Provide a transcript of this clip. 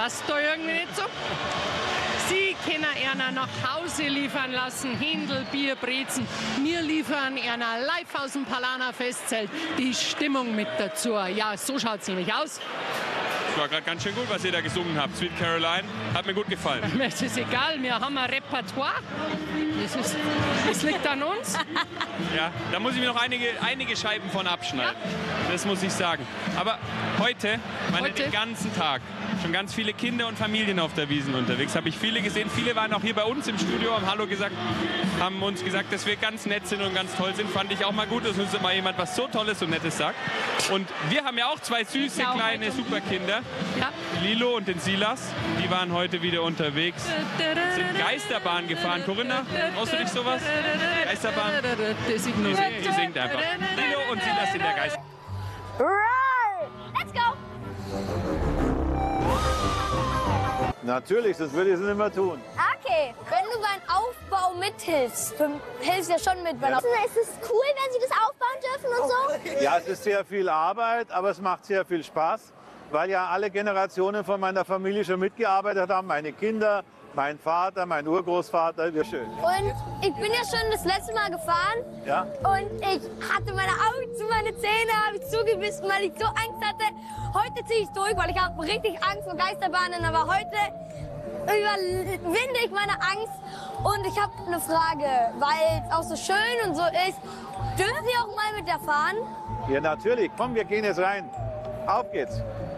passt da irgendwie nicht so. Sie können einer nach Hause liefern lassen, Händel, Bier, Brezen. Wir liefern einer live aus dem Palaner Festzelt die Stimmung mit dazu. Ja, so schaut es nämlich aus. Es war gerade ganz schön gut, was ihr da gesungen habt. Sweet Caroline, hat mir gut gefallen. Mir ist es egal, wir haben ein Repertoire. Das liegt an uns. Ja, da muss ich mir noch einige Scheiben von abschneiden. Ja. Das muss ich sagen. Aber heute, den ganzen Tag, schon ganz viele Kinder und Familien auf der Wiesn unterwegs. Habe ich viele gesehen. Viele waren auch hier bei uns im Studio, haben Hallo gesagt, haben uns gesagt, dass wir ganz nett sind und ganz toll sind. Fand ich auch mal gut, dass uns mal jemand was so Tolles und Nettes sagt. Und wir haben ja auch zwei süße, kleine Superkinder. Ja. Lilo und den Silas. Die waren heute wieder unterwegs. Sind Geisterbahn gefahren. Corinna, brauchst du nicht sowas? Geisterbahn? Die singt einfach. Lilo und Silas sind der Geist. Let's go! Natürlich, das würde ich es nicht mehr tun. Okay, wenn du beim Aufbau mithilfst, du hilfst ja schon mit. Ja. Ist es cool, wenn sie das aufbauen dürfen und so? Ja, es ist sehr viel Arbeit, aber es macht sehr viel Spaß, weil ja alle Generationen von meiner Familie schon mitgearbeitet haben. Meine Kinder, mein Vater, mein Urgroßvater, wir schön. Und ich bin ja schon das letzte Mal gefahren. Ja. Und ich hatte meine Augen zu, meine Zähne habe ich zugebissen, weil ich so Angst hatte. Heute ziehe ich durch, weil ich habe richtig Angst vor Geisterbahnen. Aber heute überwinde ich meine Angst. Und ich habe eine Frage, weil es auch so schön und so ist. Dürfen Sie auch mal mit der fahren? Ja, natürlich. Komm, wir gehen jetzt rein. Auf geht's.